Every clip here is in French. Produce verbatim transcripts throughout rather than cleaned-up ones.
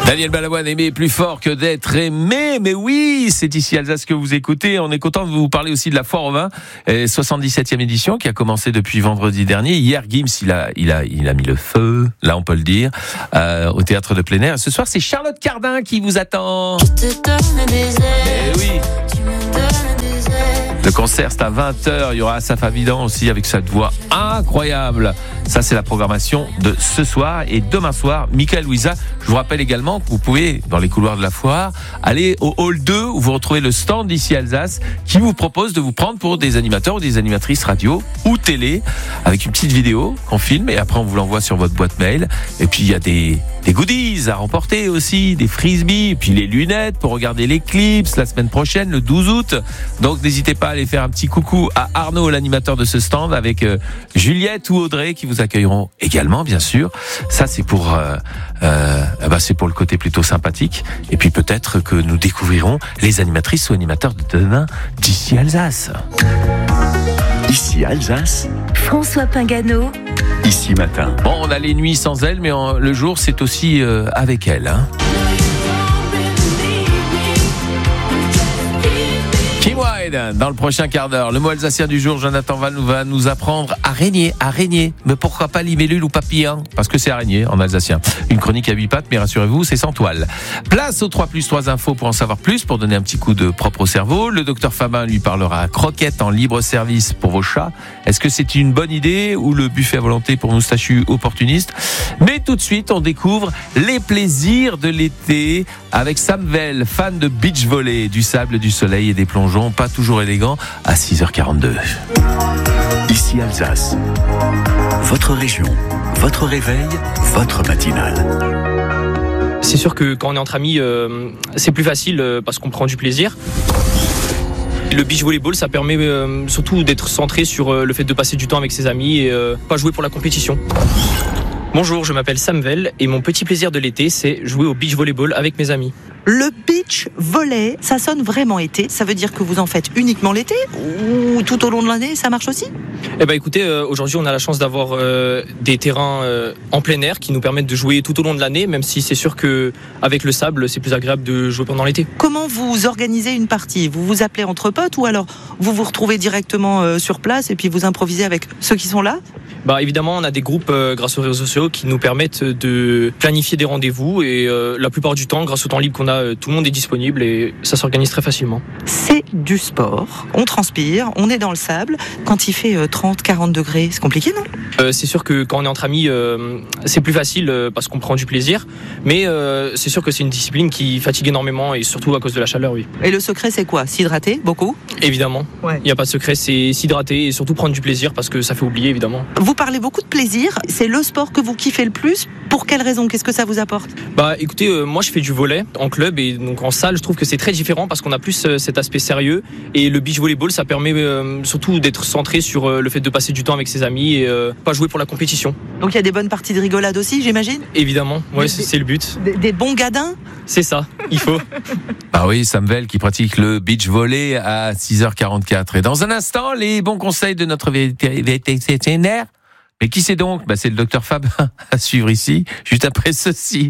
Daniel Balavoine, aimer plus fort que d'être aimé. Mais oui, c'est ici Alsace que vous écoutez. On est content de vous parler aussi de la Foire au Vin, soixante-dix-septième édition qui a commencé depuis vendredi dernier. Hier, Gims, il a, il a, il a mis le feu, là on peut le dire, euh, au théâtre de plein air. Ce soir, c'est Charlotte Cardin qui vous attend. Eh oui. Le concert, c'est à vingt heures. Il y aura Asaf Avidan aussi avec cette voix incroyable. Ça, c'est la programmation de ce soir. Et demain soir, Michael Louisa. Je vous rappelle également que vous pouvez, dans les couloirs de la foire, aller au hall deux où vous retrouvez le stand d'ici Alsace qui vous propose de vous prendre pour des animateurs ou des animatrices radio ou télé avec une petite vidéo qu'on filme et après on vous l'envoie sur votre boîte mail. Et puis il y a des, des goodies à remporter aussi, des frisbees, et puis les lunettes pour regarder les clips la semaine prochaine, le douze août. Donc n'hésitez pas à aller faire un petit coucou à Arnaud, l'animateur de ce stand, avec euh, Juliette ou Audrey qui vous accueilleront également, bien sûr. Ça, c'est pour, euh, euh, bah, c'est pour le côté plutôt sympathique. Et puis peut-être que nous découvrirons les animatrices ou animateurs de demain d'ici Alsace. Ici Alsace, François Pingano. Ici Matin. Bon, on a les nuits sans elle, mais en, le jour, c'est aussi euh, avec elle. Hein. Dans le prochain quart d'heure, le mot alsacien du jour, Jonathan va nous, va nous apprendre araignée, araignée. Mais pourquoi pas libellule ou papillon? Parce que c'est araignée en alsacien. Une chronique à huit pattes, mais rassurez-vous, c'est sans toile. Place aux trois plus trois infos pour en savoir plus, pour donner un petit coup de propre au cerveau. Le docteur Fabin lui parlera croquettes en libre service pour vos chats. Est-ce que c'est une bonne idée ou le buffet à volonté pour moustachus opportunistes? Mais tout de suite, on découvre les plaisirs de l'été avec Sam Vell, fan de beach volley, du sable, du soleil et des plongeons, pas toujours élégant, à six heures quarante-deux. Ici Alsace, votre région, votre réveil, votre matinale. C'est sûr que quand on est entre amis, euh, c'est plus facile euh, parce qu'on prend du plaisir. Le beach volleyball, ça permet euh, surtout d'être centré sur euh, le fait de passer du temps avec ses amis et euh, pas jouer pour la compétition. Bonjour, je m'appelle Sam Vell et mon petit plaisir de l'été, c'est jouer au beach volleyball avec mes amis. Le beach volley, ça sonne vraiment été. Ça veut dire que vous en faites uniquement l'été ou tout au long de l'année, ça marche aussi? Eh ben écoutez, euh, aujourd'hui on a la chance d'avoir euh, des terrains euh, en plein air qui nous permettent de jouer tout au long de l'année, même si c'est sûr que avec le sable, c'est plus agréable de jouer pendant l'été. Comment vous organisez une partie? Vous vous appelez entre potes ou alors vous vous retrouvez directement euh, sur place et puis vous improvisez avec ceux qui sont là? Bah évidemment, on a des groupes euh, grâce aux réseaux sociaux qui nous permettent de planifier des rendez-vous et euh, la plupart du temps, grâce au temps libre qu'on a, euh, tout le monde est disponible et ça s'organise très facilement. C'est du sport, on transpire, on est dans le sable. Quand il fait euh, trente, quarante degrés, c'est compliqué, non? euh, C'est sûr que quand on est entre amis, euh, c'est plus facile euh, parce qu'on prend du plaisir, mais euh, c'est sûr que c'est une discipline qui fatigue énormément et surtout à cause de la chaleur, oui. Et le secret, c'est quoi? S'hydrater, beaucoup? Évidemment, il ouais. n'y a pas de secret, c'est s'hydrater et surtout prendre du plaisir parce que ça fait oublier, évidemment. Vous parlez beaucoup de plaisir, c'est le sport que vous kiffez le plus. Pour quelle raison? Qu'est-ce que ça vous apporte? Bah écoutez, euh, moi je fais du volley en club et donc en salle, je trouve que c'est très différent parce qu'on a plus euh, cet aspect sérieux et le beach volleyball, ça permet euh, surtout d'être centré sur euh, le fait de passer du temps avec ses amis et euh, pas jouer pour la compétition. Donc il y a des bonnes parties de rigolade aussi, j'imagine? Évidemment, ouais, des, c'est, c'est le but. Des, des bons gadins? C'est ça, il faut. Ah oui, Sam Vell qui pratique le beach volley à six heures quarante-quatre. Et dans un instant, les bons conseils de notre vétérinaire. Mais qui c'est donc? Bah, c'est le docteur Fabin à suivre ici, juste après ceci.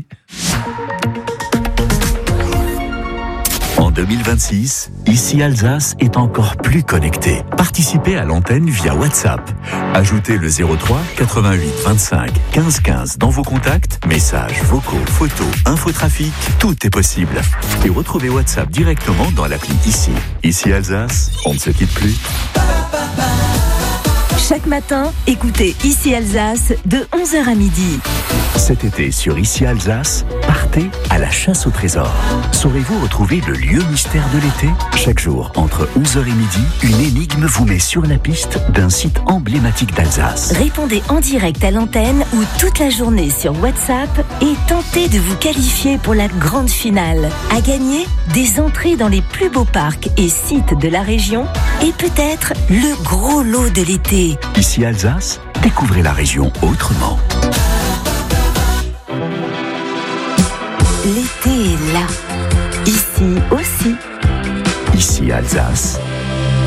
En deux mille vingt-six, ici Alsace est encore plus connecté. Participez à l'antenne via WhatsApp. Ajoutez le zéro trois quatre-vingt-huit vingt-cinq quinze quinze dans vos contacts. Messages, vocaux, photos, infotrafic, tout est possible. Et retrouvez WhatsApp directement dans l'appli Ici. Ici Alsace, on ne se quitte plus. Chaque matin, écoutez Ici Alsace de onze heures à midi. Cet été sur Ici Alsace, partez à la chasse au trésor. Saurez-vous retrouver le lieu mystère de l'été? Chaque jour, entre onze heures et midi, une énigme vous met sur la piste d'un site emblématique d'Alsace. Répondez en direct à l'antenne ou toute la journée sur WhatsApp et tentez de vous qualifier pour la grande finale. À gagner, des entrées dans les plus beaux parcs et sites de la région et peut-être le gros lot de l'été. Ici Alsace, découvrez la région autrement. L'été est là. Ici aussi. Ici Alsace,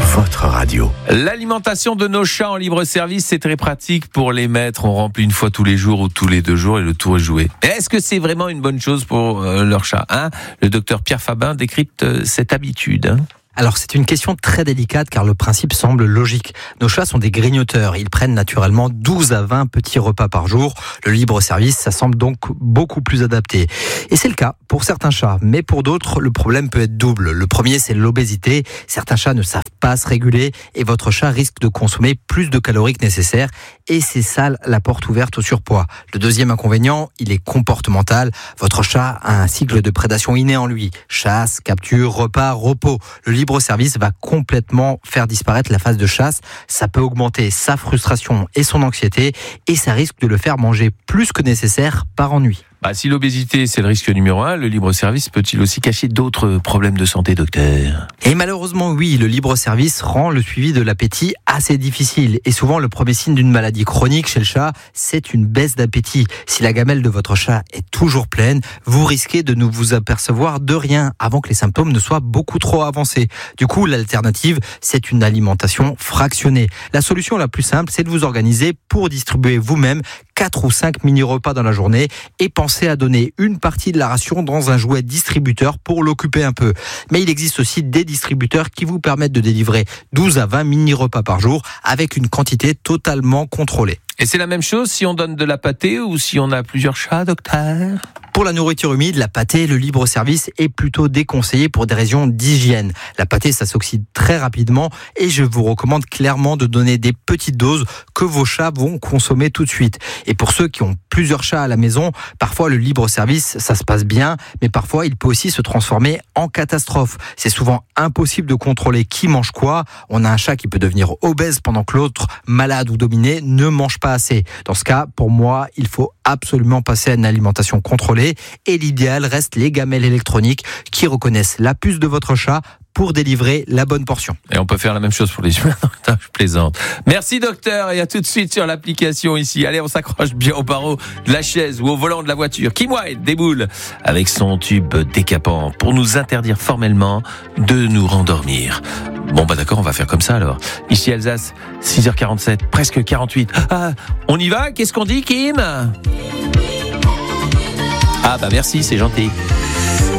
votre radio. L'alimentation de nos chats en libre service, c'est très pratique pour les maîtres. On remplit une fois tous les jours ou tous les deux jours et le tour est joué. Est-ce que c'est vraiment une bonne chose pour euh, leur chat, hein? Le docteur Pierre Fabin décrypte euh, cette habitude. Hein. Alors c'est une question très délicate car le principe semble logique. Nos chats sont des grignoteurs, ils prennent naturellement douze à vingt petits repas par jour. Le libre service, ça semble donc beaucoup plus adapté. Et c'est le cas pour certains chats, mais pour d'autres, le problème peut être double. Le premier, c'est l'obésité. Certains chats ne savent pas se réguler et votre chat risque de consommer plus de calories que nécessaire. Et c'est ça la porte ouverte au surpoids. Le deuxième inconvénient, il est comportemental. Votre chat a un cycle de prédation inné en lui. Chasse, capture, repas, repos. Le libre service va complètement faire disparaître la phase de chasse. Ça peut augmenter sa frustration et son anxiété et ça risque de le faire manger plus que nécessaire par ennui. Bah, si l'obésité, c'est le risque numéro un, le libre-service peut-il aussi cacher d'autres problèmes de santé, docteur? Et malheureusement, oui, le libre-service rend le suivi de l'appétit assez difficile. Et souvent, le premier signe d'une maladie chronique chez le chat, c'est une baisse d'appétit. Si la gamelle de votre chat est toujours pleine, vous risquez de ne vous apercevoir de rien avant que les symptômes ne soient beaucoup trop avancés. Du coup, l'alternative, c'est une alimentation fractionnée. La solution la plus simple, c'est de vous organiser pour distribuer vous-même quatre ou cinq mini-repas dans la journée et pensez à donner une partie de la ration dans un jouet distributeur pour l'occuper un peu. Mais il existe aussi des distributeurs qui vous permettent de délivrer douze à vingt mini-repas par jour avec une quantité totalement contrôlée. Et c'est la même chose si on donne de la pâtée ou si on a plusieurs chats, docteur? Pour la nourriture humide, la pâtée, le libre service est plutôt déconseillé pour des raisons d'hygiène. La pâtée, ça s'oxyde très rapidement et je vous recommande clairement de donner des petites doses que vos chats vont consommer tout de suite. Et pour ceux qui ont plusieurs chats à la maison, parfois le libre service, ça se passe bien, mais parfois il peut aussi se transformer en catastrophe. C'est souvent impossible de contrôler qui mange quoi. On a un chat qui peut devenir obèse pendant que l'autre, malade ou dominé, ne mange pas assez. Dans ce cas, pour moi, il faut absolument passer à une alimentation contrôlée et l'idéal reste les gamelles électroniques qui reconnaissent la puce de votre chat pour délivrer la bonne portion. Et on peut faire la même chose pour les humains. Je plaisante. Merci docteur et à tout de suite sur l'application ici. Allez, on s'accroche bien au barreau de la chaise ou au volant de la voiture. Kim Wilde déboule avec son tube décapant pour nous interdire formellement de nous rendormir. Bon bah d'accord, on va faire comme ça alors. Ici Alsace, six heures quarante-sept, presque quarante-huit. Ah, on y va? Qu'est-ce qu'on dit, Kim? Ah bah merci, c'est gentil.